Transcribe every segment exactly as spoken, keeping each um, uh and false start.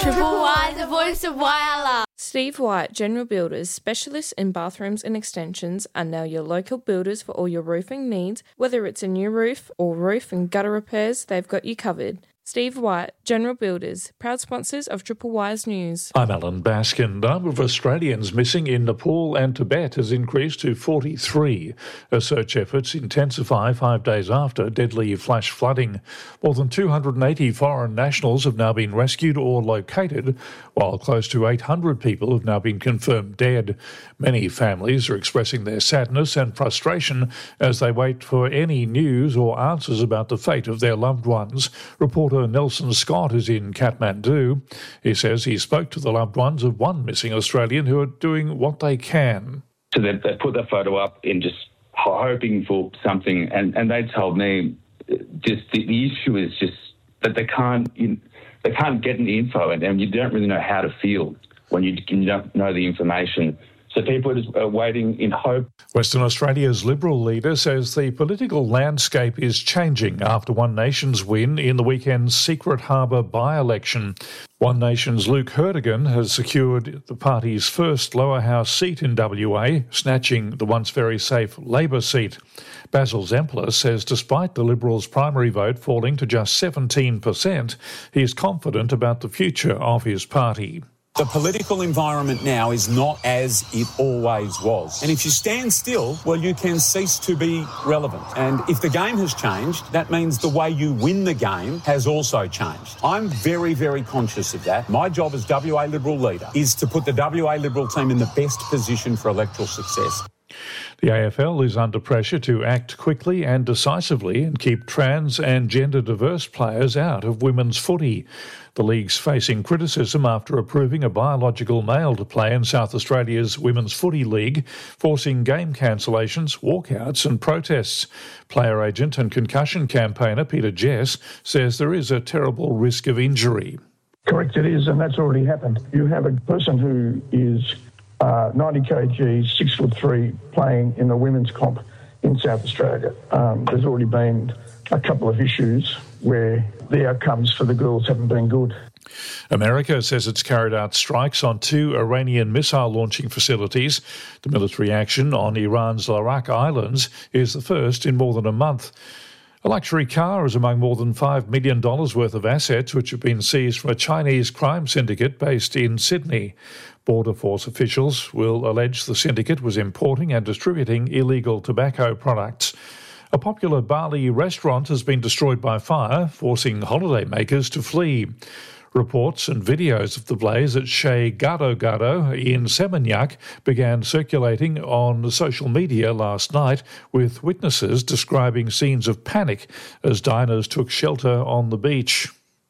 Triple Y, the voice of Whyalla. Steve White General Builders, specialists in bathrooms and extensions, are now your local builders for all your roofing needs. Whether it's a new roof or roof and gutter repairs, they've got you covered. Steve White, General Builders, proud sponsors of Triple Y's News. I'm Alan Baskin. The number of Australians missing in Nepal and Tibet has increased to forty-three as search efforts intensify five days after deadly flash flooding. More than two hundred eighty foreign nationals have now been rescued or located, while close to eight hundred people have now been confirmed dead. Many families are expressing their sadness and frustration as they wait for any news or answers about the fate of their loved ones. Reporter Nelson Scott is in Kathmandu. He says he spoke to the loved ones of one missing Australian who are doing what they can. So they, they put that photo up in just hoping for something, and, and they told me just the, the issue is just that they can't you, they can't get any info, and, and you don't really know how to feel when you, you don't know the information. So people are just uh, waiting in hope. Western Australia's Liberal leader says the political landscape is changing after One Nation's win in the weekend's Secret Harbour by-election. One Nation's Luke Herdigan has secured the party's first lower house seat in W A, snatching the once very safe Labor seat. Basil Zempler says despite the Liberals' primary vote falling to just seventeen percent, he is confident about the future of his party. The political environment now is not as it always was. And if you stand still, well, you can cease to be relevant. And if the game has changed, that means the way you win the game has also changed. I'm very, very conscious of that. My job as W A Liberal leader is to put the W A Liberal team in the best position for electoral success. The A F L is under pressure to act quickly and decisively and keep trans and gender diverse players out of women's footy. The league's facing criticism after approving a biological male to play in South Australia's Women's Footy League, forcing game cancellations, walkouts and protests. Player agent and concussion campaigner Peter Jess says there is a terrible risk of injury. Correct, it is, and that's already happened. You have a person who is uh, ninety kilograms, six foot three, playing in the women's comp in South Australia. Um, there's already been a couple of issues where the outcomes for the girls haven't been good. America says it's carried out strikes on two Iranian missile launching facilities. The military action on Iran's Larak Islands is the first in more than a month. A luxury car is among more than five million dollars worth of assets which have been seized from a Chinese crime syndicate based in Sydney. Border Force officials will allege the syndicate was importing and distributing illegal tobacco products. A popular Bali restaurant has been destroyed by fire, forcing holidaymakers to flee. Reports and videos of the blaze at Chez Gado Gado in Seminyak began circulating on social media last night, with witnesses describing scenes of panic as diners took shelter on the beach.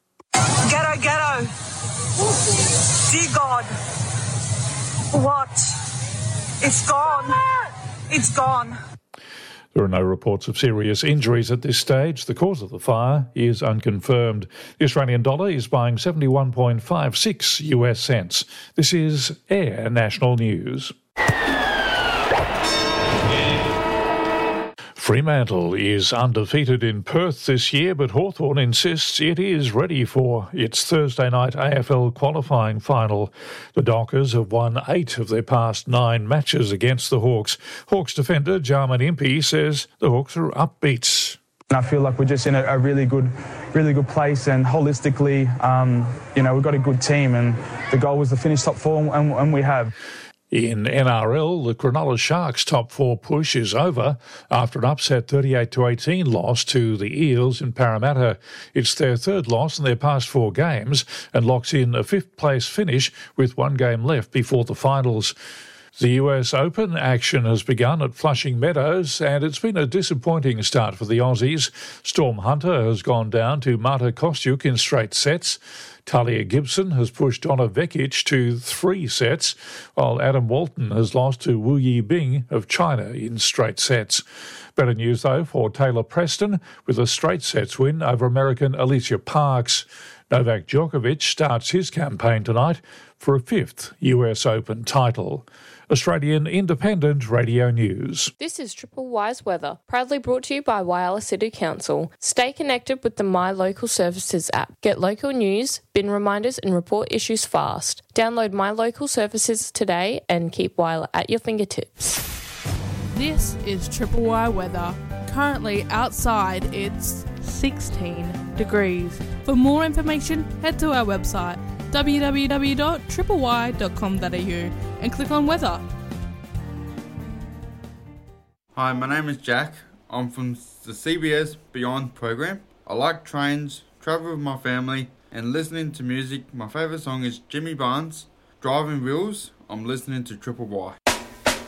Gado Gado! Dear God! What? It's gone! It's gone! There are no reports of serious injuries at this stage. The cause of the fire is unconfirmed. The Australian dollar is buying seventy-one point five six U S cents. This is Air National News. Fremantle is undefeated in Perth this year, but Hawthorn insists it is ready for its Thursday night A F L qualifying final. The Dockers have won eight of their past nine matches against the Hawks. Hawks defender Jarman Impey says the Hawks are upbeat. I feel like we're just in a, a really good, really good place, and holistically, um, you know, we've got a good team, and the goal was to finish top four, and, and we have. In N R L, the Cronulla Sharks' top four push is over after an upset thirty-eight to eighteen loss to the Eels in Parramatta. It's their third loss in their past four games and locks in a fifth-place finish with one game left before the finals. The U S Open action has begun at Flushing Meadows, and it's been a disappointing start for the Aussies. Storm Hunter has gone down to Marta Kostyuk in straight sets. Talia Gibson has pushed Donna Vekic to three sets, while Adam Walton has lost to Wu Yibing of China in straight sets. Better news, though, for Taylor Preston with a straight sets win over American Alicia Parks. Novak Djokovic starts his campaign tonight for a fifth U S Open title. Australian Independent Radio News. This is Triple Y's weather, proudly brought to you by Whyalla City Council. Stay connected with the My Local Services app. Get local news, bin reminders and report issues fast. Download My Local Services today and keep Whyalla at your fingertips. This is Triple Y weather. Currently outside it's sixteen degrees. For more information, head to our website w w w dot triple y dot com dot a u and click on weather. Hi, my name is Jack. I'm from the C B S Beyond program. I like trains, travel with my family and listening to music. My favourite song is Jimmy Barnes, Driving Wheels. I'm listening to Triple Y.